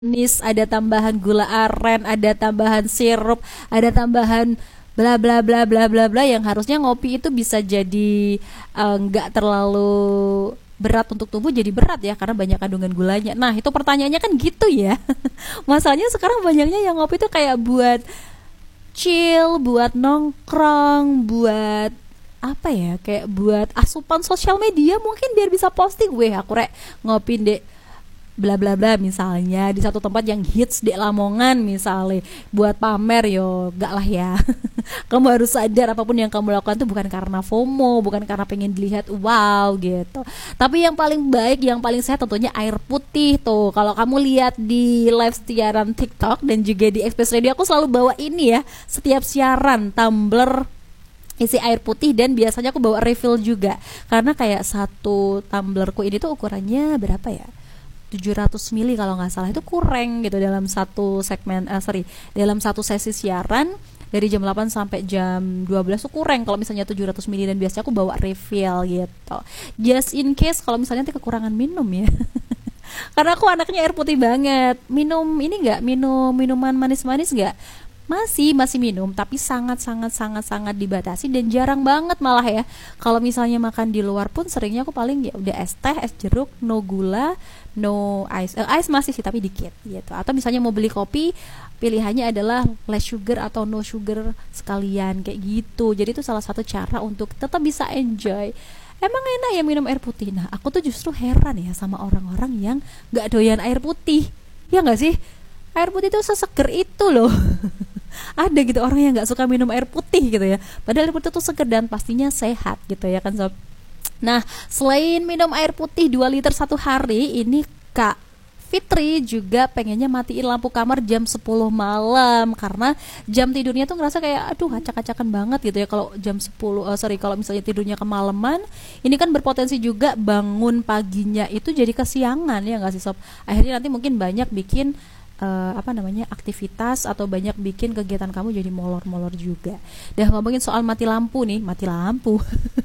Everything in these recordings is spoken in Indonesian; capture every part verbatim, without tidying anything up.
manis, ada tambahan gula aren, ada tambahan sirup, ada tambahan bla bla bla bla bla bla yang harusnya ngopi itu bisa jadi eh, nggak terlalu berat untuk tubuh jadi berat ya karena banyak kandungan gulanya. Nah, itu pertanyaannya kan gitu ya. Masalahnya sekarang banyaknya yang ngopi itu kayak buat chill, buat nongkrong, buat apa ya, kayak buat asupan sosial media mungkin biar bisa posting, weh aku rek ngopi dek bla bla bla misalnya di satu tempat yang hits di Lamongan misalnya buat pamer, yo gak lah ya. Kamu harus sadar apapun yang kamu lakukan itu bukan karena FOMO, bukan karena pengen dilihat wow gitu, tapi yang paling baik, yang paling sehat tentunya air putih tuh. Kalau kamu lihat di live siaran TikTok dan juga di Express Radio, aku selalu bawa ini ya setiap siaran, tumbler isi air putih, dan biasanya aku bawa refill juga karena kayak satu tumblerku ini tuh ukurannya berapa ya, tujuh ratus mili kalau nggak salah, itu kurang gitu dalam satu segmen, uh, sorry dalam satu sesi siaran dari jam delapan sampai jam dua belas tuh kurang kalau misalnya tujuh ratus mili, dan biasanya aku bawa refill gitu just in case kalau misalnya nanti kekurangan minum ya. Karena aku anaknya air putih banget. Minum ini nggak, minum minuman manis-manis nggak, masih masih minum tapi sangat sangat sangat sangat dibatasi dan jarang banget malah ya. Kalau misalnya makan di luar pun seringnya aku paling ya udah es teh, es jeruk, no gula, no ice. Eh, ice masih sih tapi dikit gitu. Atau misalnya mau beli kopi, pilihannya adalah less sugar atau no sugar sekalian kayak gitu. Jadi itu salah satu cara untuk tetap bisa enjoy. Emang enak ya minum air putih. Nah, aku tuh justru heran ya sama orang-orang yang nggak doyan air putih. Ya nggak sih? Air putih itu seseger itu loh. Ada gitu orang yang nggak suka minum air putih gitu ya, padahal air putih itu seger dan pastinya sehat gitu ya kan sob. Nah, selain minum air putih dua liter satu hari, ini Kak Fitri juga pengennya matiin lampu kamar jam sepuluh malam karena jam tidurnya tuh ngerasa kayak aduh acak-acakan banget gitu ya kalau jam sepuluh. Uh, sorry kalau misalnya tidurnya kemalaman, ini kan berpotensi juga bangun paginya itu jadi kesiangan ya nggak sih sob. Akhirnya nanti mungkin banyak bikin uh, apa namanya aktivitas atau banyak bikin kegiatan kamu jadi molor-molor juga. Dah ngomongin soal mati lampu nih, mati lampu.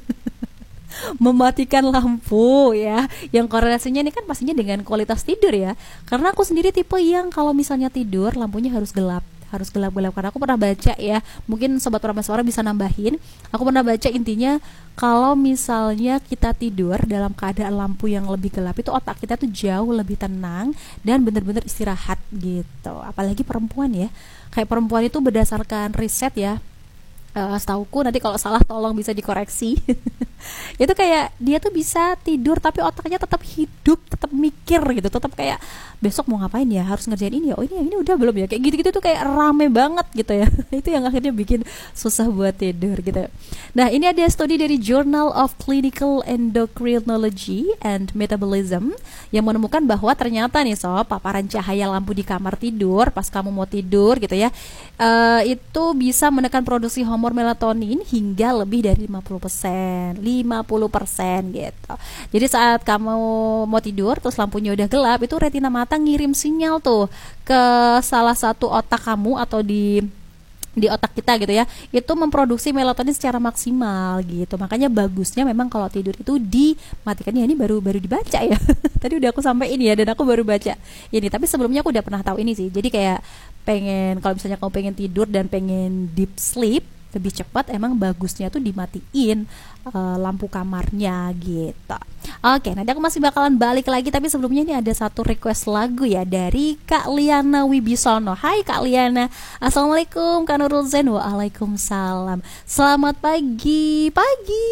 Mematikan lampu ya, yang korelasinya ini kan pastinya dengan kualitas tidur ya. Karena aku sendiri tipe yang kalau misalnya tidur lampunya harus gelap, harus gelap-gelap. Karena aku pernah baca ya, mungkin sobat Prameswara bisa nambahin, aku pernah baca intinya kalau misalnya kita tidur dalam keadaan lampu yang lebih gelap itu otak kita tuh jauh lebih tenang dan benar-benar istirahat gitu. Apalagi perempuan ya, kayak perempuan itu berdasarkan riset ya, uh, setauku nanti kalau salah tolong bisa dikoreksi. Itu kayak dia tuh bisa tidur tapi otaknya tetap hidup, tetap mikir gitu, tetap kayak besok mau ngapain ya, harus ngerjain ini ya, oh ini yang ini udah belum ya, kayak gitu-gitu tuh kayak rame banget gitu ya. Itu yang akhirnya bikin susah buat tidur gitu. Nah, ini ada studi dari Journal of Clinical Endocrinology and Metabolism yang menemukan bahwa ternyata nih sob, paparan cahaya lampu di kamar tidur pas kamu mau tidur gitu ya, uh, itu bisa menekan produksi hormon melatonin hingga lebih dari lima puluh persen lima puluh persen gitu. Jadi saat kamu mau tidur terus lampunya udah gelap, itu retina mata ngirim sinyal tuh ke salah satu otak kamu atau di di otak kita gitu ya, itu memproduksi melatonin secara maksimal gitu. Makanya bagusnya memang kalau tidur itu dimatikan. Ya ini baru baru dibaca ya. Tadi udah aku sampai ini ya, dan aku baru baca ini. Tapi sebelumnya aku udah pernah tahu ini sih. Jadi kayak pengen, kalau misalnya kamu pengen tidur dan pengen deep sleep lebih cepat, emang bagusnya tuh dimatiin uh, lampu kamarnya gitu. Oke, nanti aku masih bakalan balik lagi, tapi sebelumnya ini ada satu request lagu ya dari Kak Liana Wibisono. Hai Kak Liana, assalamualaikum Kak Nurul Zen. Waalaikumsalam. Selamat pagi, pagi.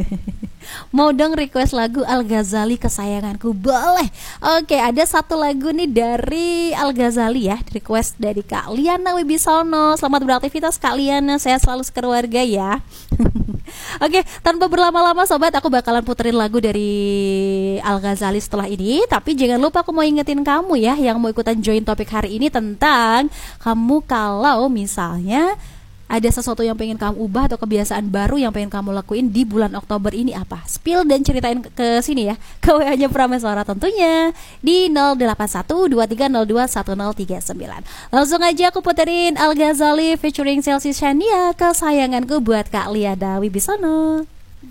Mau dong request lagu Al-Ghazali kesayanganku? Boleh. Oke, ada satu lagu nih dari Al-Ghazali ya, request dari Kak Liana Wibisono. Selamat beraktivitas Kak Liana, saya selalu sekeluarga ya. Oke, tanpa berlama-lama sobat, aku bakalan puterin lagu dari Al-Ghazali setelah ini. Tapi jangan lupa aku mau ingetin kamu ya, yang mau ikutan join topik hari ini tentang kamu kalau misalnya ada sesuatu yang pengen kamu ubah atau kebiasaan baru yang pengen kamu lakuin di bulan Oktober ini apa? Spill dan ceritain ke sini ya, ke W A-nya Prameswara tentunya di nol delapan satu dua tiga nol dua satu nol tiga sembilan. Langsung aja aku puterin Al-Ghazali featuring Chelsea Shania, kesayanganku buat Kak Liana Wibisono.